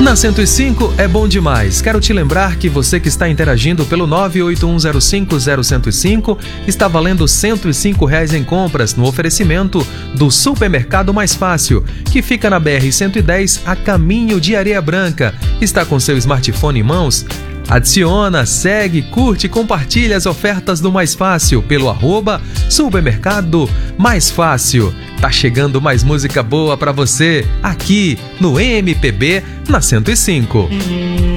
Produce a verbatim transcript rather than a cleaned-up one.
Na cento e cinco é bom demais. Quero te lembrar que você que está interagindo pelo nove oito um zero cinco zero zero zero cinco está valendo cento e cinco reais em compras no oferecimento do Supermercado Mais Fácil, que fica na B R cento e dez a caminho de Areia Branca. Está com seu smartphone em mãos? Adiciona, segue, curte e compartilha as ofertas do Mais Fácil pelo arroba Supermercado Mais Fácil. Tá chegando mais música boa pra você aqui no M P B na cento e cinco.